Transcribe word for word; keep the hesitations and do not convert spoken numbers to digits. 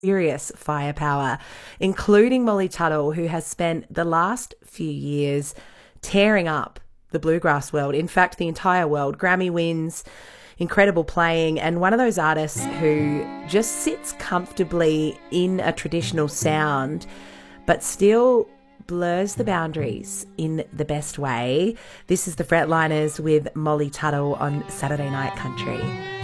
serious firepower, including Molly Tuttle, who has spent the last few years tearing up the bluegrass world. In fact, the entire world. Grammy wins, incredible playing, and one of those artists who just sits comfortably in a traditional sound, but still blurs the boundaries in the best way. This is the Fretliners with Molly Tuttle on Saturday Night Country.